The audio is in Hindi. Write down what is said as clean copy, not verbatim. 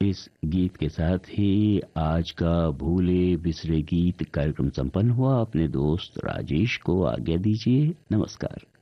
इस गीत के साथ ही आज का भूले बिसरे गीत कार्यक्रम संपन्न हुआ। अपने दोस्त राजेश को आज्ञा दीजिए। नमस्कार।